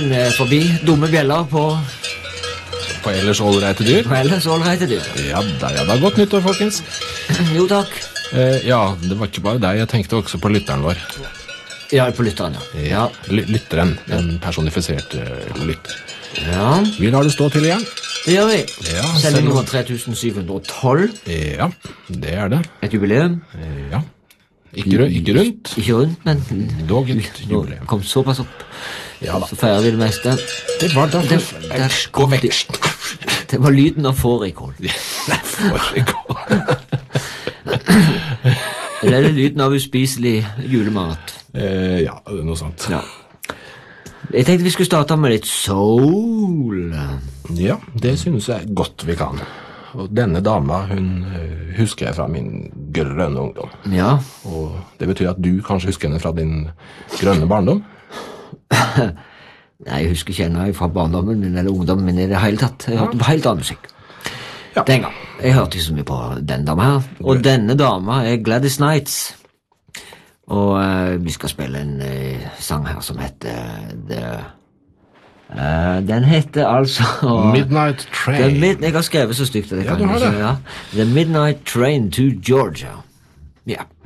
Forbi dumme bjeller På ellers ålreite dyr. på ellers ålreite dyr. Ja da, godt nyttår, folkens. Jo takk. Ja, det var ikke bare deg, jeg tenkte også på lytteren vår. Ja, på lytteren, ja. Lytteren, en personifisert lytter. Ja, Vi lar det stå til igjen. det gjør vi. Ja, Sending selv om- nummer 3712. Ja, det er det. Et jubileum. Ja. Ikke rundt, Ikke rundt, men dog et nå jubileum. kom såpass opp. Ja da. Så feirer vi det meste. Det var da Gå vekk. Det var lyden av fårikål. Eller er det lyden av uspiselig julemat? Ja, noe sånt. Ja. Jeg tenkte vi skulle starte med litt soul. Ja, det synes jeg godt vi kan. Og denne dama, hun husker jeg fra min grønne ungdom. Ja. Og det betyr at du kanskje husker henne fra din grønne barndom? Nei, jeg husker ikke henne fra barndommen min eller ungdommen min i det hele tatt. Jeg hørte på helt annen musikk. Ja. Den gang. Jeg hørte ikke så mye på den dama her. Og denne dama er Gladys Knights. Og vi skal spille en sang her som heter den heter altså Midnight Train. Jeg har skrevet så stygt at jeg Ja, kan du har ikke. det. Ja. The Midnight Train to Georgia. Ja.